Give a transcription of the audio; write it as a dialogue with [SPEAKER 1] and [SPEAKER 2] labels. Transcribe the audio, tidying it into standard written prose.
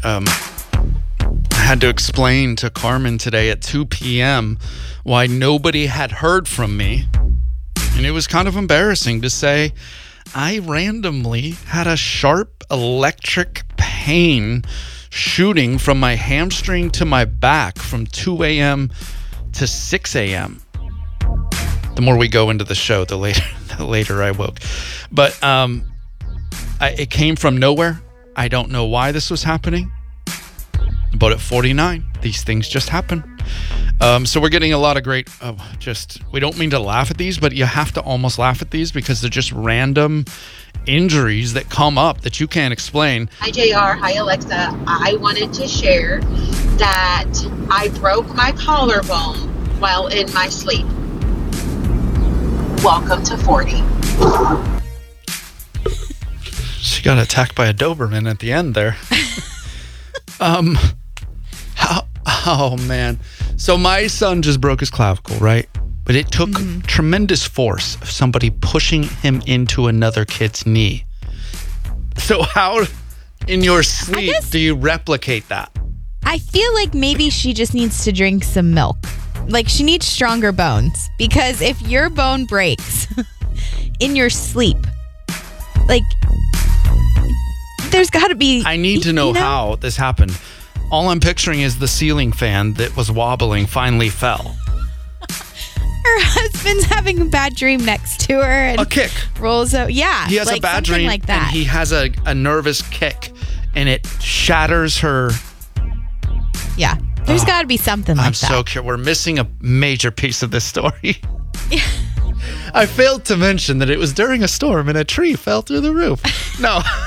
[SPEAKER 1] I had to explain to Carmen today at 2 p.m. why nobody had heard from me. And it was kind of embarrassing to say I randomly had a sharp electric pain shooting from my hamstring to my back from 2 a.m. to 6 a.m. The more we go into the show, the later I woke. But it came from nowhere. I don't know why this was happening. But at 49, these things just happen. So we're getting a lot of great, we don't mean to laugh at these, but you have to almost laugh at these because they're just random injuries that come up that you can't explain.
[SPEAKER 2] Hi, JR. Hi, Alexa. I wanted to share that I broke my collarbone while in my sleep. Welcome to 40.
[SPEAKER 1] She got attacked by a Doberman at the end there. Oh, man. So my son just broke his clavicle, right? But it took tremendous force of somebody pushing him into another kid's knee. So how in your sleep do you replicate that?
[SPEAKER 3] I feel like maybe she just needs to drink some milk. Like she needs stronger bones. Because if your bone breaks in your sleep, like there's got to be...
[SPEAKER 1] I need to know how this happened. All I'm picturing is the ceiling fan that was wobbling finally fell.
[SPEAKER 3] Her husband's having a bad dream next to her. And
[SPEAKER 1] a kick.
[SPEAKER 3] Rolls out. Yeah.
[SPEAKER 1] He has a bad dream
[SPEAKER 3] like that.
[SPEAKER 1] And he has a nervous kick and it shatters her.
[SPEAKER 3] Yeah. There's got to be something like that.
[SPEAKER 1] I'm so curious. We're missing a major piece of this story. I failed to mention that it was during a storm and a tree fell through the roof. No.